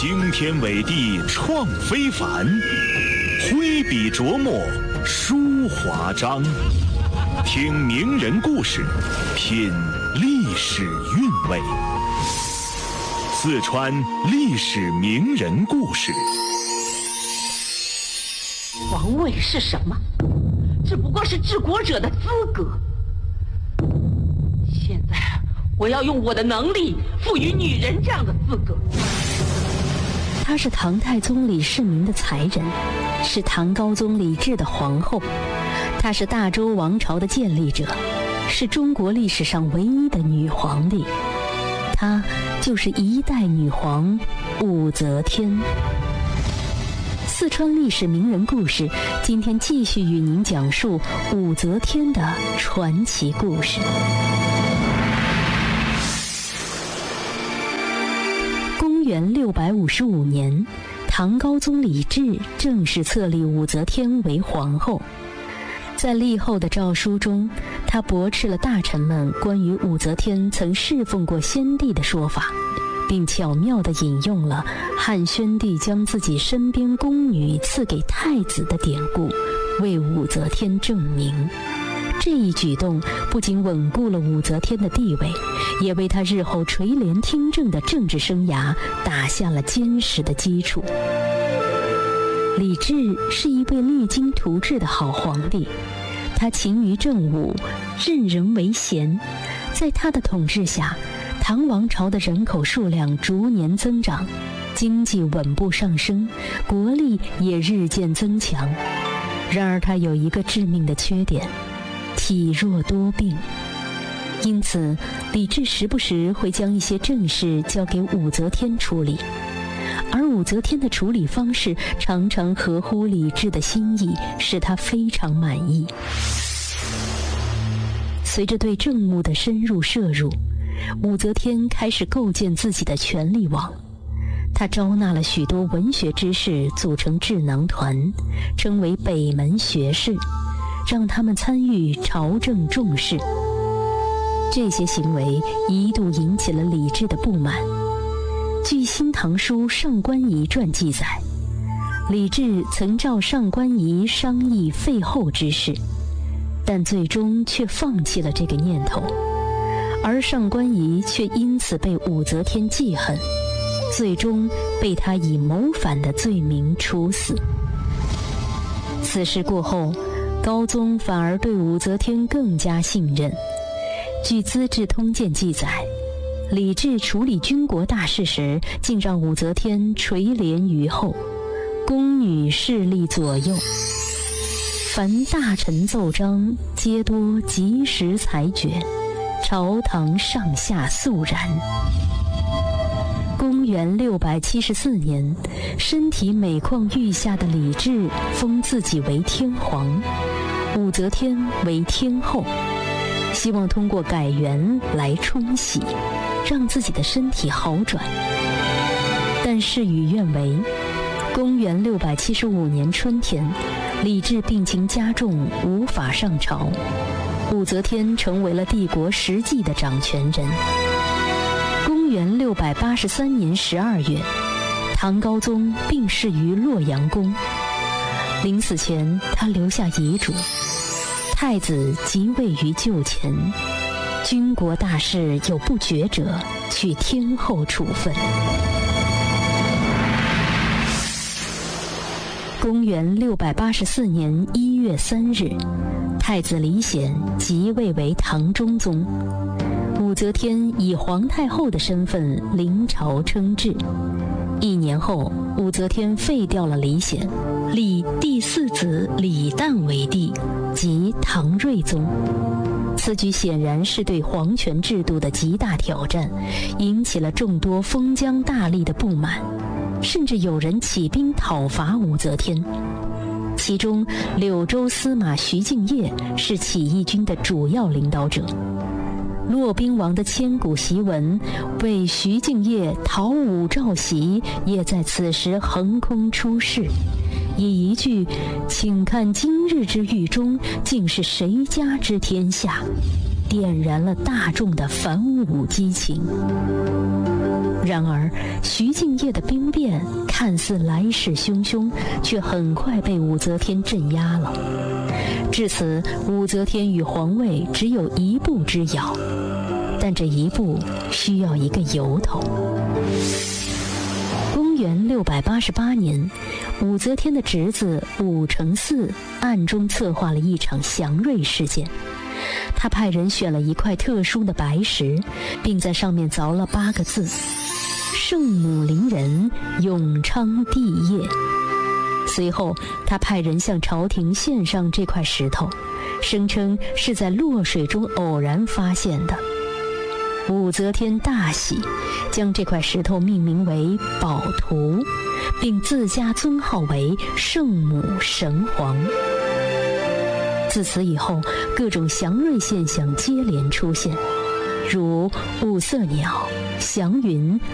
惊天伟地创非凡，挥笔琢磨书华章。听名人故事，品历史韵味。四川历史名人故事。 皇位是什么？只不过是治国者的资格。现在我要用我的能力赋予女人这样的资格。 她是唐太宗李世民的才人，是唐高宗李治的皇后，她是大周王朝的建立者，是中国历史上唯一的女皇帝。她就是一代女皇武则天。四川历史名人故事，今天继续与您讲述武则天的传奇故事。公元655年，唐高宗李治正式册立武则天为皇后。在立后的诏书中，他驳斥了大臣们关于武则天曾侍奉过先帝的说法，并巧妙地引用了汉宣帝将自己身边宫女赐给太子的典故，为武则天证明。这一举动不仅稳固了武则天的地位，也为她日后垂帘听政的政治生涯打下了坚实的基础。李治是一位励精图治的好皇帝，他勤于政务，任人唯贤。在他的统治下，唐王朝的人口数量逐年增长，经济稳步上升，国力也日渐增强。然而他有一个致命的缺点，体弱多病。因此李治时不时会将一些政事交给武则天处理，而武则天的处理方式常常合乎李治的心意，使他非常满意。随着对政务的深入摄入，武则天开始构建自己的权力网。她招纳了许多文学之士组成智囊团，称为北门学士，让他们参与朝政重事。这些行为一度引起了李治的不满。据《新唐书·上官仪传》记载，李治曾召上官仪商议废后之事，但最终却放弃了这个念头。而上官仪却因此被武则天记恨，最终被他以谋反的罪名处死。此事过后，高宗反而对武则天更加信任。据《资治通鉴》记载，李治处理军国大事时，竟让武则天垂帘于后，宫女侍立左右，凡大臣奏章，皆多及时裁决，朝堂上下肃然。公元674年，身体每况愈下的李治封自己为天皇，武则天为天后，希望通过改元来冲喜，让自己的身体好转。但事与愿违，公元675年春天，李治病情加重，无法上朝，武则天成为了帝国实际的掌权人。公元683年12月，唐高宗病逝于洛阳宫。临死前，他留下遗嘱：太子即位于柩前，军国大事有不决者，取天后处分。公元684年1月3日，太子李显即位为唐中宗，武则天以皇太后的身份临朝称制。1年后，武则天废掉了李显，立第4子李旦为帝，即唐睿宗。此举显然是对皇权制度的极大挑战，引起了众多封疆大吏的不满，甚至有人起兵讨伐武则天。其中，柳州司马徐敬业是起义军的主要领导者。骆宾王的千古檄文为徐敬业讨武召檄也在此时横空出世，以一句“请看今日之狱中，竟是谁家之天下”， 点燃了大众的反武激情。然而，徐敬业的兵变看似来势汹汹，却很快被武则天镇压了。至此，武则天与皇位只有一步之遥，但这一步需要一个由头。公元688年，武则天的侄子武承嗣暗中策划了一场祥瑞事件。他派人选了一块特殊的白石，并在上面凿了8个字：圣母临人，永昌帝业。随后，他派人向朝廷献上这块石头，声称是在洛水中偶然发现的。武则天大喜，将这块石头命名为宝图，并自家尊号为圣母神皇。自此以后，各种祥瑞现象接连出现，如五色鸟、祥云、